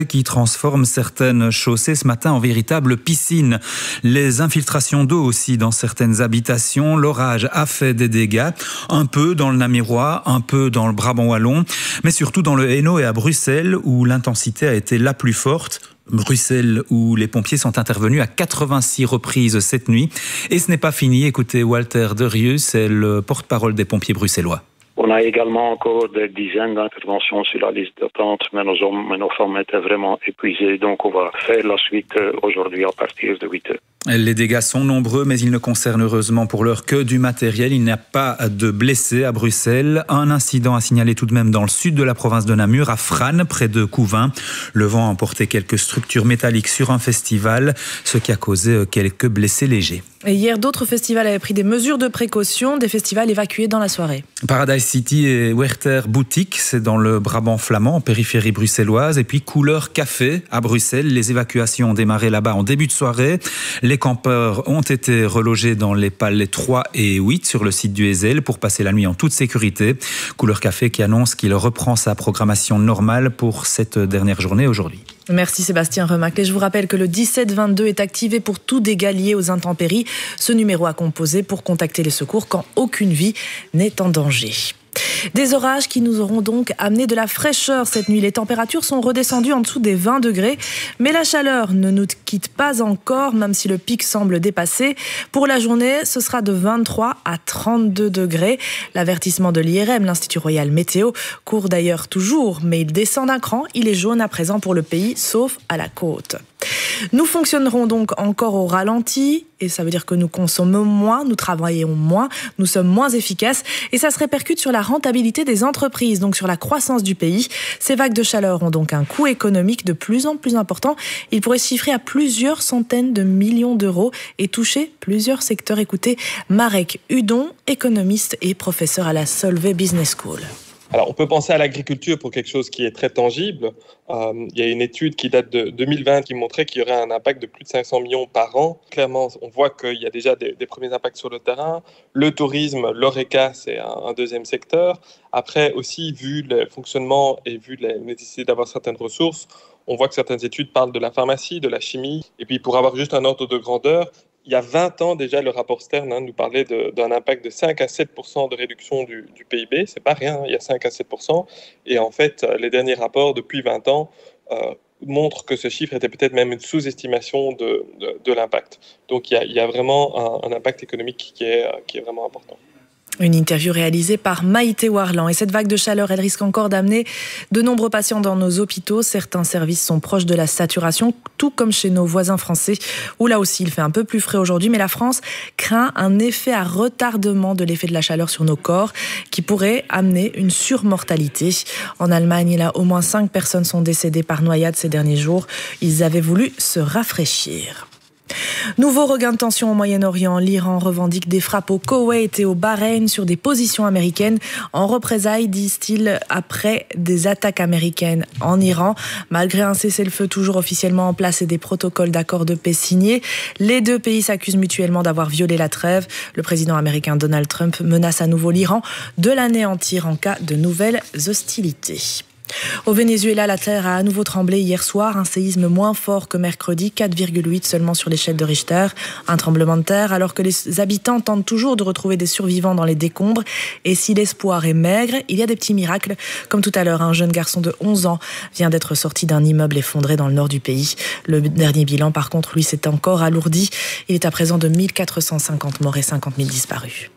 qui transforme certaines chaussées ce matin en véritables piscines. Les infiltrations d'eau aussi dans certaines habitations. L'orage a fait des dégâts, un peu dans le Namirois, un peu dans le Brabant wallon, mais surtout dans le Hainaut et à Bruxelles où l'intensité a été la plus forte. Bruxelles où les pompiers sont intervenus à 86 reprises cette nuit. Et ce n'est pas fini. Écoutez Walter Derieux, c'est le porte-parole des pompiers bruxellois. On a également encore des dizaines d'interventions sur la liste d'attente, mais nos hommes et nos femmes étaient vraiment épuisés. Donc on va faire la suite aujourd'hui à partir de 8 heures. Les dégâts sont nombreux, mais ils ne concernent heureusement pour l'heure que du matériel. Il n'y a pas de blessés à Bruxelles. Un incident à signaler tout de même dans le sud de la province de Namur, à Frasnes, près de Couvain. Le vent a emporté quelques structures métalliques sur un festival, ce qui a causé quelques blessés légers. Et hier, d'autres festivals avaient pris des mesures de précaution, des festivals évacués dans la soirée. Paradise City et Werther Boutique, c'est dans le Brabant flamand, en périphérie bruxelloise. Et puis Couleur Café à Bruxelles. Les évacuations ont démarré là-bas en début de soirée. Les campeurs ont été relogés dans les palais 3 et 8 sur le site du Hezel pour passer la nuit en toute sécurité. Couleur Café qui annonce qu'il reprend sa programmation normale pour cette dernière journée aujourd'hui. Merci Sébastien Remac. Et je vous rappelle que le 1722 est activé pour tout dégât lié aux intempéries. Ce numéro à composer pour contacter les secours quand aucune vie n'est en danger. Des orages qui nous auront donc amené de la fraîcheur cette nuit. Les températures sont redescendues en dessous des 20 degrés, mais la chaleur ne nous quitte pas encore, même si le pic semble dépassé. Pour la journée, ce sera de 23 à 32 degrés. L'avertissement de l'IRM, l'Institut Royal Météo, court d'ailleurs toujours, mais il descend d'un cran. Il est jaune à présent pour le pays, sauf à la côte. Nous fonctionnerons donc encore au ralenti et ça veut dire que nous consommons moins, nous travaillons moins, nous sommes moins efficaces et ça se répercute sur la rentabilité des entreprises, donc sur la croissance du pays. Ces vagues de chaleur ont donc un coût économique de plus en plus important. Il pourrait se chiffrer à plusieurs centaines de millions d'euros et toucher plusieurs secteurs. Écoutez, Marek Hudon, économiste et professeur à la Solvay Business School. Alors, on peut penser à l'agriculture pour quelque chose qui est très tangible. Il y a une étude qui date de 2020 qui montrait qu'il y aurait un impact de plus de 500 millions par an. Clairement, on voit qu'il y a déjà des premiers impacts sur le terrain. Le tourisme, l'ORECA, c'est un deuxième secteur. Après aussi, vu le fonctionnement et vu la nécessité d'avoir certaines ressources, on voit que certaines études parlent de la pharmacie, de la chimie. Et puis, pour avoir juste un ordre de grandeur, il y a 20 ans déjà, le rapport Stern nous parlait d'un impact de 5 à 7% de réduction du PIB. C'est pas rien, il y a 5 à 7%. Et en fait, les derniers rapports depuis 20 ans montrent que ce chiffre était peut-être même une sous-estimation de l'impact. Donc il y a vraiment un impact économique qui est vraiment important. Une interview réalisée par Maïté Warlan. Et cette vague de chaleur, elle risque encore d'amener de nombreux patients dans nos hôpitaux. Certains services sont proches de la saturation, tout comme chez nos voisins français, où là aussi il fait un peu plus frais aujourd'hui. Mais la France craint un effet à retardement de l'effet de la chaleur sur nos corps qui pourrait amener une surmortalité. En Allemagne, là, au moins 5 personnes sont décédées par noyade ces derniers jours. Ils avaient voulu se rafraîchir. Nouveau regain de tension au Moyen-Orient. L'Iran revendique des frappes au Koweït et au Bahreïn sur des positions américaines en représailles, disent-ils, après des attaques américaines en Iran. Malgré un cessez-le-feu toujours officiellement en place et des protocoles d'accord de paix signés, les deux pays s'accusent mutuellement d'avoir violé la trêve. Le président américain Donald Trump menace à nouveau l'Iran de l'anéantir en cas de nouvelles hostilités. Au Venezuela, la terre a à nouveau tremblé hier soir, un séisme moins fort que mercredi, 4,8 seulement sur l'échelle de Richter. Un tremblement de terre alors que les habitants tentent toujours de retrouver des survivants dans les décombres. Et si l'espoir est maigre, il y a des petits miracles. Comme tout à l'heure, un jeune garçon de 11 ans vient d'être sorti d'un immeuble effondré dans le nord du pays. Le dernier bilan, par contre, lui, s'est encore alourdi. Il est à présent de 1450 morts et 50 000 disparus.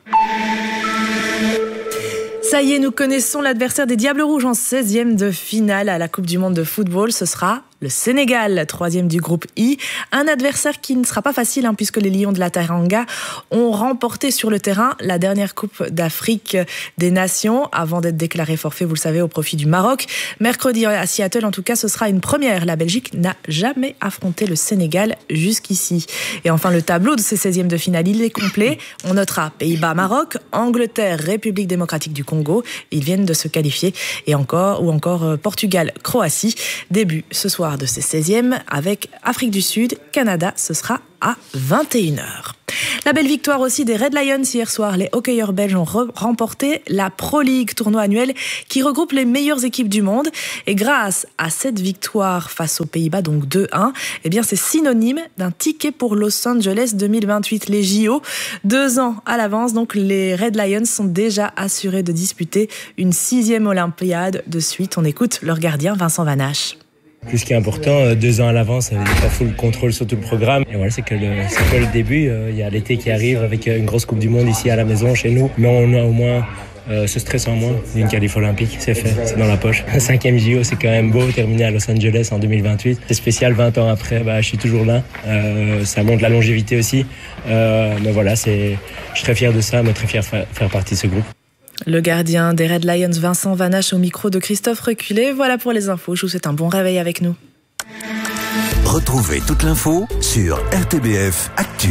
Ça y est, nous connaissons l'adversaire des Diables Rouges en 16e de finale à la Coupe du Monde de football. Ce sera le Sénégal, 3e du groupe I. Un adversaire qui ne sera pas facile puisque les Lions de la Teranga ont remporté sur le terrain la dernière Coupe d'Afrique des Nations avant d'être déclaré forfait, vous le savez, au profit du Maroc. Mercredi à Seattle, en tout cas, ce sera une première. La Belgique n'a jamais affronté le Sénégal jusqu'ici. Et enfin, le tableau de ces 16e de finale, il est complet. On notera Pays-Bas-Maroc, Angleterre, République démocratique du Congo. Ils viennent de se qualifier. Et encore Portugal-Croatie. Début ce soir soir de ces 16e avec Afrique du Sud, Canada, ce sera à 21h. La belle victoire aussi des Red Lions hier soir. Les hockeyeurs belges ont remporté la Pro League, tournoi annuel qui regroupe les meilleures équipes du monde. Et grâce à cette victoire face aux Pays-Bas, donc 2-1, eh bien c'est synonyme d'un ticket pour Los Angeles 2028, les JO. 2 ans à l'avance, donc les Red Lions sont déjà assurés de disputer une 6e Olympiade de suite. On écoute leur gardien Vincent Vanache. Plus ce qui est important, 2 ans à l'avance, ça veut dire pas full contrôle sur tout le programme. Et voilà, c'est que le début. Il y a l'été qui arrive avec une grosse Coupe du Monde ici à la maison, chez nous. Mais on a au moins ce stress en moins d'une qualif olympique. C'est fait, c'est dans la poche. 5e JO, c'est quand même beau, terminé à Los Angeles en 2028. C'est spécial, 20 ans après, je suis toujours là. Ça montre la longévité aussi. Mais voilà, je suis très fier de ça, mais très fier de faire partie de ce groupe. Le gardien des Red Lions, Vincent Vanache, au micro de Christophe Reculé. Voilà pour les infos. Je vous souhaite un bon réveil avec nous. Retrouvez toute l'info sur RTBF Actu.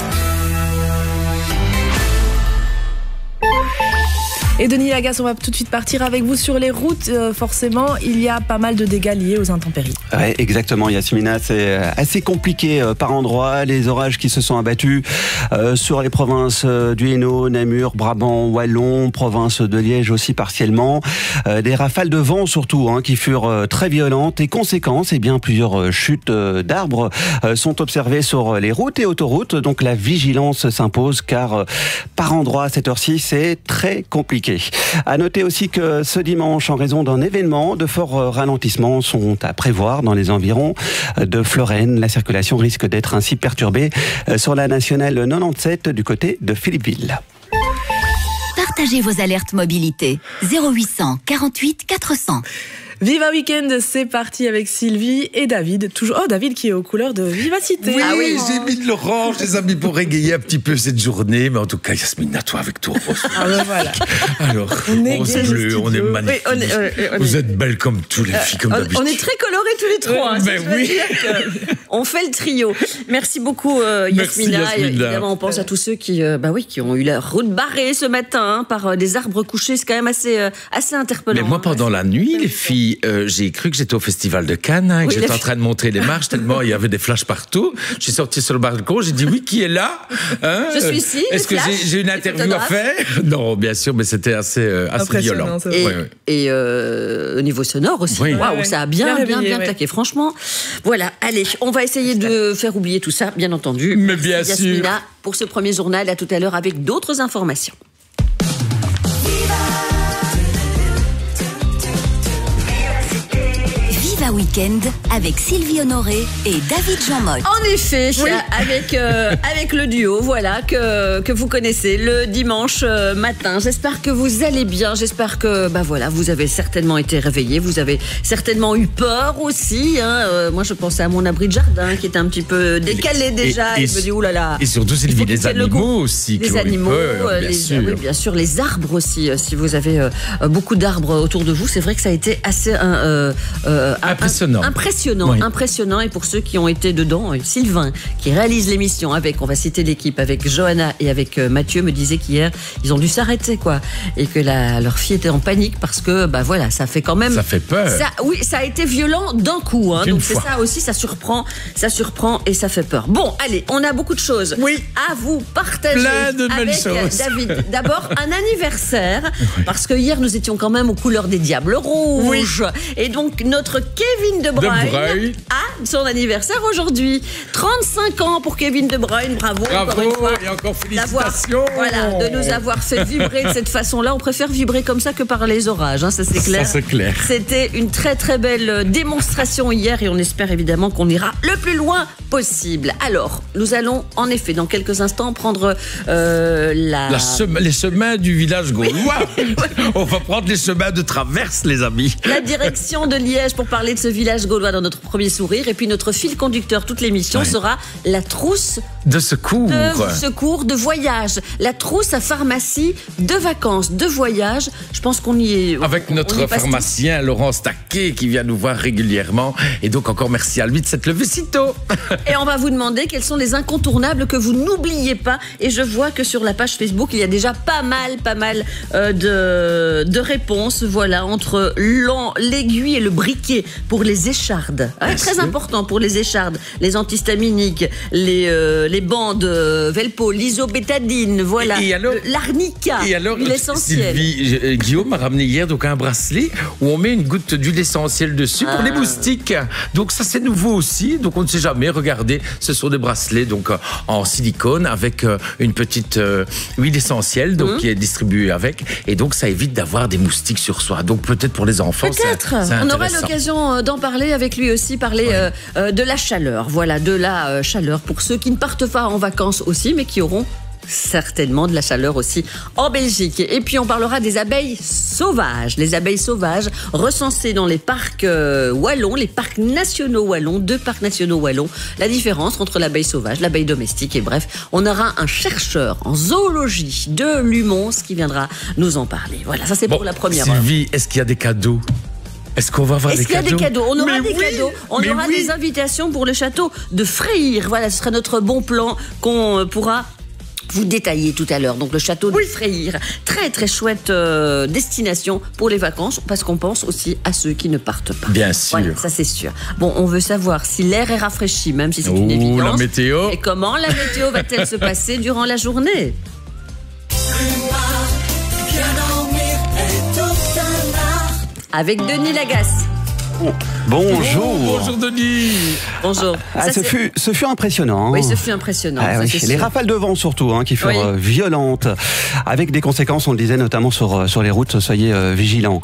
Et Denis Lagasse, on va tout de suite partir avec vous sur les routes. Forcément, il y a pas mal de dégâts liés aux intempéries. Ouais, exactement, Yasmina. C'est assez compliqué par endroits. Les orages qui se sont abattus sur les provinces du Hainaut, Namur, Brabant, Wallon, province de Liège aussi partiellement. Des rafales de vent surtout qui furent très violentes. Et conséquence, plusieurs chutes d'arbres sont observées sur les routes et autoroutes. Donc la vigilance s'impose car par endroits à cette heure-ci, c'est très compliqué. À noter aussi que ce dimanche, en raison d'un événement, de forts ralentissements sont à prévoir dans les environs de Florène. La circulation risque d'être ainsi perturbée sur la nationale 97 du côté de Philippeville. Partagez vos alertes mobilité. 0800 48 400. Viva Weekend, c'est parti avec Sylvie et David. Toujours, David qui est aux couleurs de vivacité. Oui, j'ai mis de l'orange, les amis, pour régayer un petit peu cette journée. Mais en tout cas, Yasmina, toi avec toi. Voilà. Alors, on se bleu, on est magnifique. Vous êtes belles comme toutes les filles, comme d'habitude. On est très colorés tous les trois. On fait le trio. Merci beaucoup, Yasmina. Et évidemment, on pense à tous ceux qui ont eu la route barrée ce matin par des arbres couchés. C'est quand même assez interpellant. Mais moi, pendant la nuit, les filles, j'ai cru que j'étais au Festival de Cannes, et que j'étais en train de monter les marches, tellement il y avait des flashs partout. Je suis sorti sur le balcon, j'ai dit oui, qui est là Je suis ici. Est-ce que j'ai une interview à faire? Non, bien sûr, mais c'était assez violent. Et au niveau sonore aussi. Waouh, ça a bien claqué. Franchement, voilà. Allez, on va essayer de faire oublier tout ça, bien entendu. Mais bien sûr. Yasmina, pour ce premier journal, à tout à l'heure avec d'autres informations. Viva Weekend avec Sylvie Honoré et David Jean-Motte. En effet, avec le duo, voilà, que vous connaissez le dimanche matin. J'espère que vous allez bien. J'espère que, vous avez certainement été réveillés. Vous avez certainement eu peur aussi. Moi, je pensais à mon abri de jardin qui était un petit peu décalé déjà. Et je me dis, oulala. Et surtout, Sylvie, les animaux aussi. Les animaux, bien sûr, les arbres aussi. Si vous avez beaucoup d'arbres autour de vous, c'est vrai que ça a été assez impressionnant. Et pour ceux qui ont été dedans, Sylvain, qui réalise l'émission on va citer l'équipe, avec Johanna et avec Mathieu, me disait qu'hier, ils ont dû s'arrêter, et que leur fille était en panique parce que, ça fait quand même... Ça fait peur. Ça a été violent d'un coup, donc c'est ça aussi, ça surprend et ça fait peur. Bon, allez, on a beaucoup de choses à vous partager. Plein de belles choses. David, d'abord, un anniversaire, parce que hier, nous étions quand même aux couleurs des Diables Rouges. Et donc, notre Kevin De Bruyne a son anniversaire aujourd'hui. 35 ans pour Kevin De Bruyne. Bravo encore une fois. Et encore félicitations. De nous avoir fait vibrer de cette façon-là. On préfère vibrer comme ça que par les orages, ça c'est clair. Ça c'est clair. C'était une très très belle démonstration hier et on espère évidemment qu'on ira le plus loin possible. Alors, nous allons en effet dans quelques instants prendre les chemins du village gaulois. On va prendre les chemins de traverse, les amis. La direction de Liège pour parler de ce village gaulois dans notre premier sourire. Et puis notre fil conducteur toute l'émission sera la trousse de secours. De voyage. La trousse à pharmacie de vacances, de voyage. Je pense qu'on y est. Avec notre pharmacien Laurent Staquet qui vient nous voir régulièrement. Et donc encore merci à lui de s'être levé si tôt. Et on va vous demander quels sont les incontournables que vous n'oubliez pas. Et je vois que sur la page Facebook, il y a déjà pas mal de réponses. Voilà, entre l'aiguille et le briquet pour les échardes. Très important pour les échardes. Les antihistaminiques, les bandes Velpo, l'isobétadine, voilà. L'arnica, l'huile essentielle. Sylvie, Guillaume m'a ramené hier donc un bracelet où on met une goutte d'huile essentielle dessus pour les moustiques. Donc ça c'est nouveau aussi. Donc on ne sait jamais. Regardez, ce sont des bracelets donc en silicone avec une petite huile essentielle donc qui est distribuée avec. Et donc ça évite d'avoir des moustiques sur soi. Donc peut-être pour les enfants. Peut-être. On aura l'occasion d'en parler avec lui aussi, de la chaleur. Voilà, de la chaleur pour ceux qui ne partent pas en vacances aussi, mais qui auront certainement de la chaleur aussi en Belgique. Et puis on parlera des abeilles sauvages. Les abeilles sauvages recensées dans les parcs wallons, les parcs nationaux wallons, 2 parcs nationaux wallons. La différence entre l'abeille sauvage, l'abeille domestique et bref, on aura un chercheur en zoologie de Lumons qui viendra nous en parler. Voilà, ça c'est pour la première heure. Sylvie, est-ce qu'il y a des cadeaux ? Est-ce qu'on va avoir des cadeaux ? Est-ce qu'il y a des cadeaux ? On aura des cadeaux. On aura des invitations pour le château de Freyr. Voilà, ce sera notre bon plan qu'on pourra vous détailler tout à l'heure. Donc le château de Freyr, très très chouette destination pour les vacances, parce qu'on pense aussi à ceux qui ne partent pas. Bien sûr. Voilà, ça c'est sûr. Bon, on veut savoir si l'air est rafraîchi, même si c'est une évidence. La météo. Et comment la météo va-t-elle se passer durant la journée ? Avec Denis Lagasse. Bonjour. Bonjour Denis. Bonjour. Ce fut impressionnant. Oui, ce fut impressionnant. Les rafales de vent surtout, qui furent violentes, avec des conséquences, on le disait notamment sur les routes. Soyez vigilants.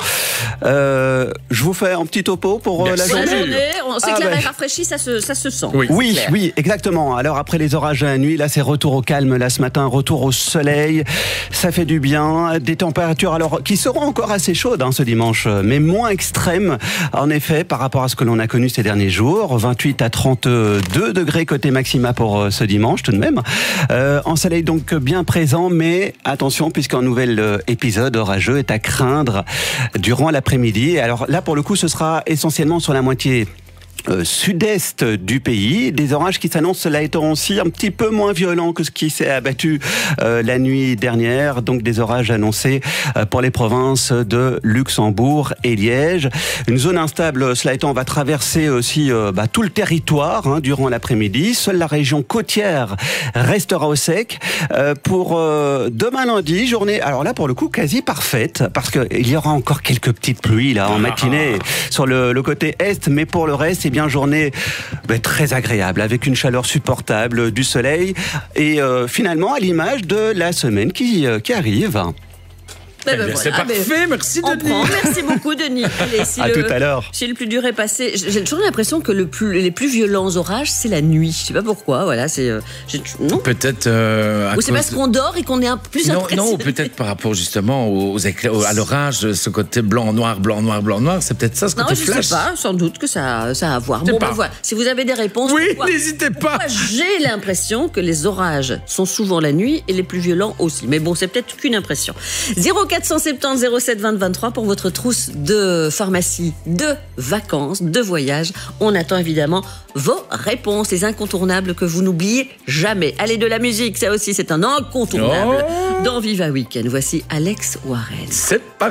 Je vous fais un petit topo pour la journée. On sait que l'air est rafraîchi, ça se sent. Oui, exactement. Alors après les orages de la nuit, là c'est retour au calme. Là ce matin, retour au soleil. Ça fait du bien. Des températures alors qui seront encore assez chaudes ce dimanche, mais moins extrêmes. En effet, par rapport à ce que l'on a connu ces derniers jours, 28 à 32 degrés côté maxima pour ce dimanche tout de même. En soleil donc bien présent, mais attention puisqu'un nouvel épisode orageux est à craindre durant l'après-midi. Alors là pour le coup ce sera essentiellement sur la moitié sud-est du pays, des orages qui s'annoncent cela étant aussi un petit peu moins violents que ce qui s'est abattu la nuit dernière, donc des orages annoncés pour les provinces de Luxembourg et Liège. Une zone instable, cela étant, va traverser aussi tout le territoire durant l'après-midi. Seule la région côtière restera au sec. Pour demain lundi, journée, alors là pour le coup quasi parfaite, parce qu'il y aura encore quelques petites pluies là en matinée sur le côté est, mais pour le reste, bien journée très agréable avec une chaleur supportable, du soleil et finalement à l'image de la semaine qui arrive. C'est parfait, merci Denis. Merci beaucoup Denis. Allez, tout à l'heure. Si le plus dur est passé, j'ai toujours l'impression que les plus violents orages, c'est la nuit. Je sais pas pourquoi, voilà, non. Peut-être ou c'est parce qu'on dort et qu'on est un peu plus impressionné. Non, peut-être par rapport justement aux éclairs, à l'orage, ce côté blanc, noir, c'est peut-être ça, ce côté flash. Je sais pas, sans doute que ça a à voir. Voilà. Si vous avez des réponses, n'hésitez pas. Moi, j'ai l'impression que les orages sont souvent la nuit et les plus violents aussi. Mais bon, c'est peut-être qu'une impression. 0470 07 20 23 pour votre trousse de pharmacie, de vacances, de voyage. On attend évidemment vos réponses, les incontournables que vous n'oubliez jamais. Allez, de la musique, ça aussi c'est un incontournable dans Viva Weekend. Voici Alex Warren. C'est parfait.